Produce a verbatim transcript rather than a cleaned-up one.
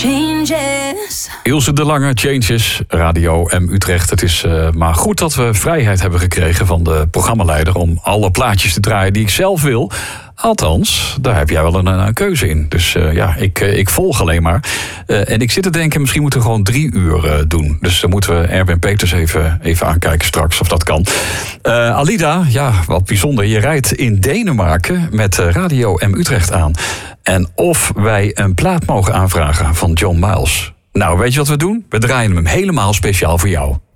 Changes. Ilse de Lange, Changes, Radio M Utrecht. Het is uh, maar goed dat we vrijheid hebben gekregen van de programmaleider om alle plaatjes te draaien die ik zelf wil. Althans, daar heb jij wel een, een keuze in. Dus uh, ja, ik, ik volg alleen maar. Uh, en ik zit te denken, misschien moeten we gewoon drie uur uh, doen. Dus dan moeten we Erwin Peters even, even aankijken straks of dat kan. Uh, Alida, ja, wat bijzonder. Je rijdt in Denemarken met Radio M Utrecht aan. En of wij een plaat mogen aanvragen van John Miles. Nou, weet je wat we doen? We draaien hem helemaal speciaal voor jou.